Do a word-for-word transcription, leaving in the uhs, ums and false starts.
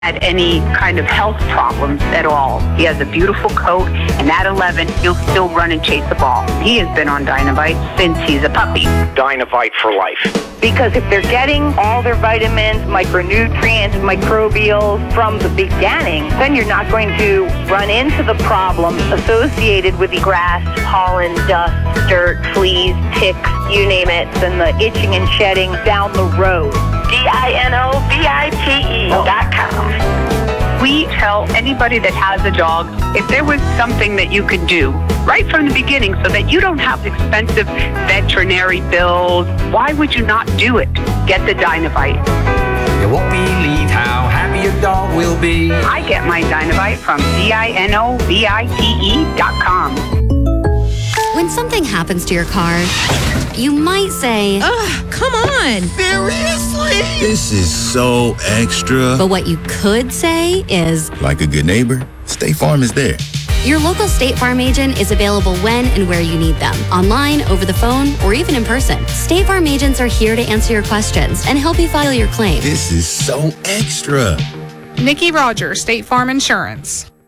had any kind of health problems at all. He has a beautiful coat, and at eleven, he'll still run and chase the ball. He has been on Dynovite since he's a puppy. Dynovite for life. Because if they're getting all their vitamins, micronutrients, microbials from the beginning, then you're not going to run into the problems associated with the grass, pollen, dust, dirt, fleas, ticks, you name it, and the itching and shedding down the road. D I N O V I T E dot com. We tell anybody that has a dog, if there was something that you could do right from the beginning so that you don't have expensive veterinary bills, why would you not do it? Get the Dynovite. You won't believe how happy your dog will be. I get my Dynovite from D I N O V I T E dot com. When something happens to your car, you might say, ugh, come on. Seriously? This is so extra. But what you could say is, like a good neighbor, State Farm is there. Your local State Farm agent is available when and where you need them, online, over the phone, or even in person. State Farm agents are here to answer your questions and help you file your claim. This is so extra. Nikki Rogers, State Farm Insurance.